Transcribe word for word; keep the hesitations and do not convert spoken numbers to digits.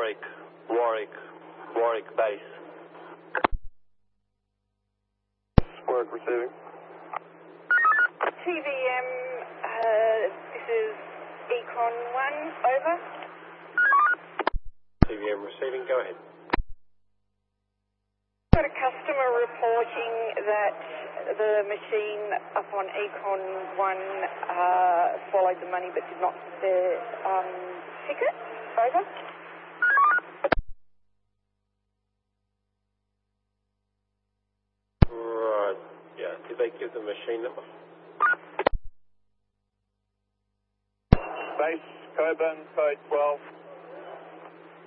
Warwick, Warwick, Warwick base. Warwick receiving. T V M, uh, this is Econ one, over. T V M receiving, go ahead. Got a customer reporting that the machine up on Econ one uh, swallowed the money but did not the um, ticket, over. Right, yeah, did they give the machine number? Base, Coburn, code twelve.